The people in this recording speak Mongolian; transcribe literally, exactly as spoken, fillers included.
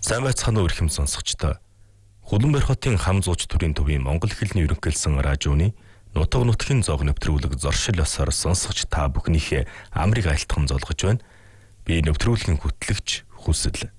Сайн байцгаана уу эрхэм сонсогчдоо. Хуланбар хотын хам зууч төрийн төвийн Монгол хэлний ерөнхийлсөн радионы нутаг нутгийн зоог нэвтрүүлэг зоршил ёсоор сонсогч та бүхнийхээ амрыг айлтган золгож байна. Би нэвтрүүлгийн хөтлөгч Хүсэл.